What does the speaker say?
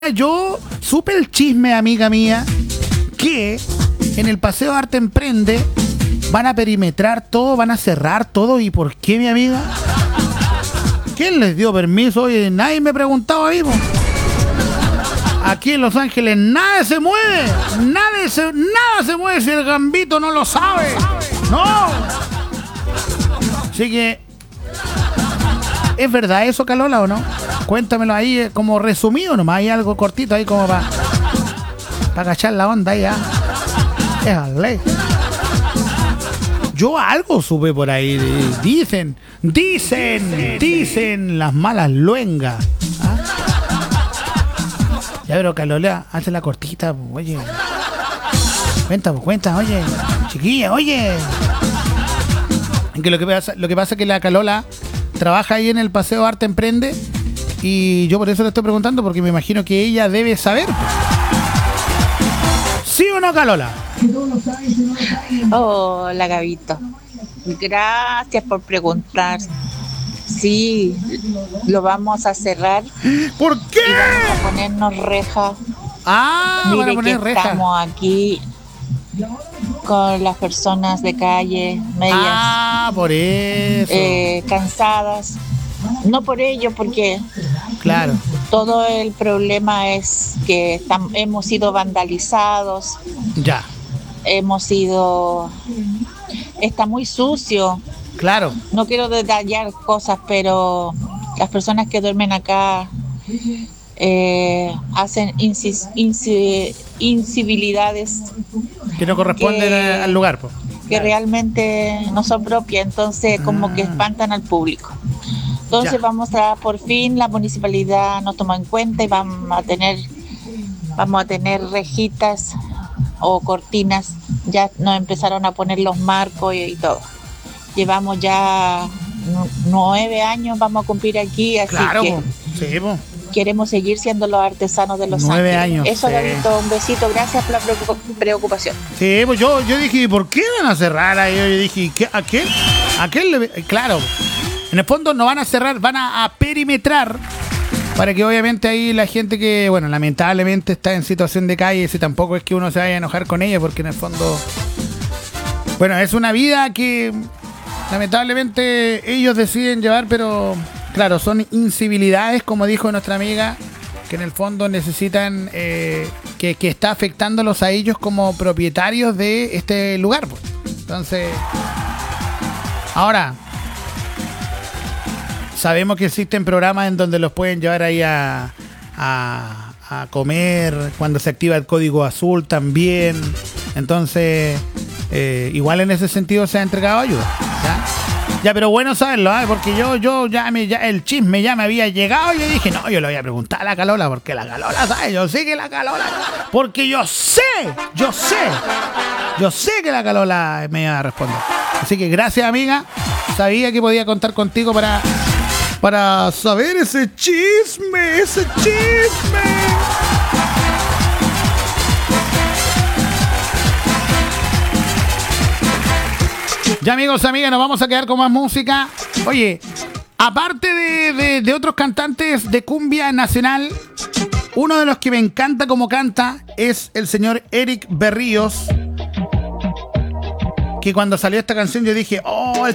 Yo supe el chisme, amiga mía, que en el Paseo Arte Emprende van a perimetrar todo, van a cerrar todo. ¿Y por qué, mi amiga? ¿Quién les dio permiso? Oye, nadie me ha preguntado ahí, po. Aquí en Los Ángeles nada se mueve. Nada se mueve si el Gambito no lo sabe. No. Así que, ¿es verdad eso, Calola, o no? Cuéntamelo ahí como resumido nomás. Hay algo cortito ahí como para cachar la onda ahí, ¿ah? Déjale. Yo algo supe por ahí. Dicen las malas luengas. ¿Ah? Ya, pero Calola, hace la cortita, oye. Cuenta, oye. Chiquilla, oye. Que lo que pasa es que la Calola trabaja ahí en el Paseo Arte Emprende. Y yo por eso le estoy preguntando, porque me imagino que ella debe saber. ¿Sí o no, Calola? Hola, Gabito. Gracias por preguntar. Sí, lo vamos a cerrar. ¿Por qué? Y vamos a ponernos reja. Van a poner que reja. Estamos aquí con las personas de calle, medias. Por eso. Cansadas. No por ello, porque claro, todo el problema es que hemos sido vandalizados. Ya. Está muy sucio. Claro. No quiero detallar cosas, pero las personas que duermen acá hacen incivilidades que no corresponden al lugar, pues. Que realmente no son propias, entonces como que espantan al público. Entonces vamos a, por fin, la municipalidad nos tomó en cuenta y vamos a tener rejitas o cortinas. Ya nos empezaron a poner los marcos y todo. Llevamos ya 9 años, vamos a cumplir aquí, así claro, que sí, queremos seguir siendo los artesanos de Los 9 Ángeles. años. Eso, sí. Gabito, un besito, gracias por la preocupación. Sí, pues yo dije, ¿por qué van a cerrar ahí? Yo dije, ¿a quién claro, en el fondo no van a cerrar, van a perimetrar para que obviamente ahí la gente que, bueno, lamentablemente está en situación de calle, si tampoco es que uno se vaya a enojar con ella, porque en el fondo, bueno, es una vida que lamentablemente ellos deciden llevar, pero claro, son incivilidades, como dijo nuestra amiga, que en el fondo necesitan, que está afectándolos a ellos como propietarios de este lugar, pues. Entonces, ahora, sabemos que existen programas en donde los pueden llevar ahí a comer, cuando se activa el código azul también. Entonces, igual en ese sentido se ha entregado ayuda. Ya, pero bueno saberlo, ¿eh? Porque yo ya el chisme ya me había llegado y yo dije, no, yo le voy a preguntar a la Calola, porque la Calola sabe, yo sé que la Calola, porque yo sé que la Calola me iba a responder. Así que gracias, amiga, sabía que podía contar contigo para saber ese chisme. Ya, amigos, amigas, nos vamos a quedar con más música. Oye, aparte de otros cantantes de cumbia nacional, uno de los que me encanta como canta es el señor Eric Berríos, que cuando salió esta canción yo dije, oh,